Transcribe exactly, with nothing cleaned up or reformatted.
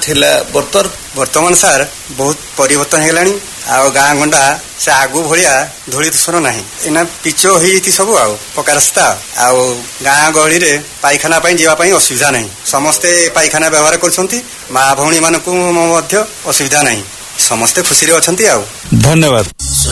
थिला बर्तर वर्तमान सार बहुत परिवर्तन हेलानी आ गाँ गंडा से आगु भलिया धूली दूषण नाही एना पिचो होई सब आ पक्का रास्ता आ गाँ गहली रे पाइखाना पाई जीवा पाई असुविधा नहीं समस्ते पाइखाना व्यवहार करछंती माँ भौणी मानकु मध्य असुविधा नहीं समस्ते खुशी रे अछंती आ धन्यवाद।